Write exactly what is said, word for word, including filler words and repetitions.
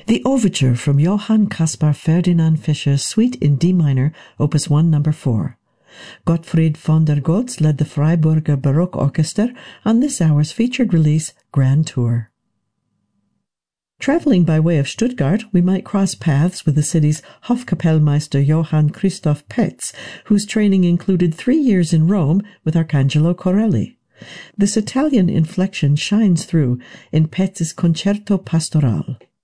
The Overture from Johann Caspar Ferdinand Fischer's Suite in D minor, Opus one, number four. Gottfried von der Goltz led the Freiburger Baroque Orchester on this hour's featured release, Grand Tour. Traveling by way of Stuttgart, we might cross paths with the city's Hofkapellmeister Johann Christoph Petz, whose training included three years in Rome with Arcangelo Corelli. This Italian inflection shines through in Petz's Concerto Pastoral.